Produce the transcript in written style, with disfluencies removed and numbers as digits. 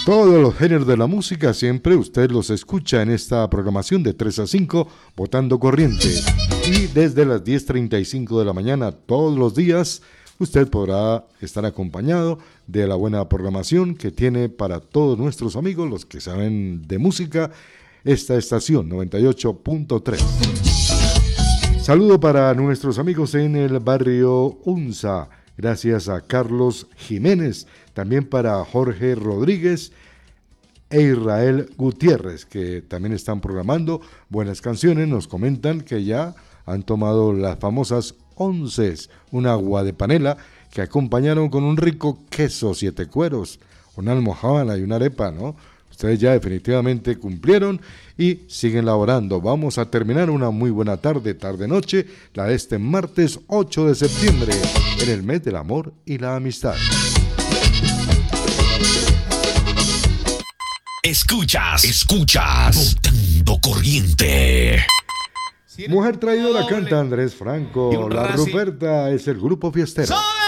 Todos los géneros de la música siempre usted los escucha en esta programación de 3 a 5, Botando Corriente. Y desde las 10:35 de la mañana todos los días usted podrá estar acompañado de la buena programación que tiene para todos nuestros amigos, los que saben de música, esta estación 98.3. Saludo para nuestros amigos en el barrio Unza, gracias a Carlos Jiménez, también para Jorge Rodríguez e Israel Gutiérrez, que también están programando buenas canciones. Nos comentan que ya han tomado las famosas onces, un agua de panela que acompañaron con un rico queso 7 cueros, una almojábana y una arepa, ¿no? Ustedes ya definitivamente cumplieron y siguen laborando. Vamos a terminar una muy buena tarde-noche, la de este martes 8 de septiembre, en el mes del amor y la amistad. Escuchas, Botando Corriente. Mujer traidora canta Andrés Franco, La Ruperta es el grupo fiestero.